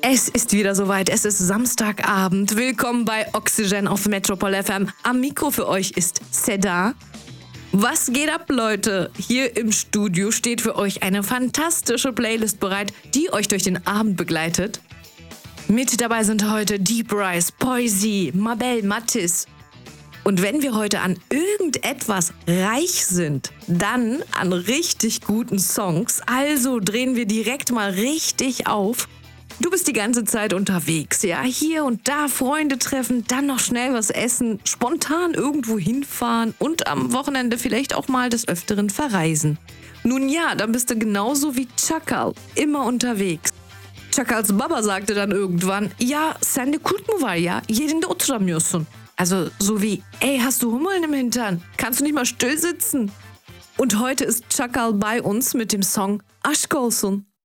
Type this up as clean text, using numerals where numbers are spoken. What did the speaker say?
Es ist wieder soweit, es ist Samstagabend. Willkommen bei Oxygen auf Metropol FM. Am Mikro für euch ist Seda. Was geht ab, Leute? Hier im Studio steht für euch eine fantastische Playlist bereit, die euch durch den Abend begleitet. Mit dabei sind heute Deep Rise, Poisey, Mabel, Mattis. Und wenn wir heute an irgendetwas reich sind, dann an richtig guten Songs. Also drehen wir direkt mal richtig auf. Du bist die ganze Zeit unterwegs, ja, hier und da Freunde treffen, dann noch schnell was essen, spontan irgendwo hinfahren und am Wochenende vielleicht auch mal des Öfteren verreisen. Nun ja, dann bist du genauso wie Çakal, immer unterwegs. Çakals Baba sagte dann irgendwann, ja, sen de kurt mu var ya, yerinde oturamıyorsun. Also so wie, ey, hast du Hummeln im Hintern? Kannst du nicht mal still sitzen? Und heute ist Çakal bei uns mit dem Song Aşk olsun.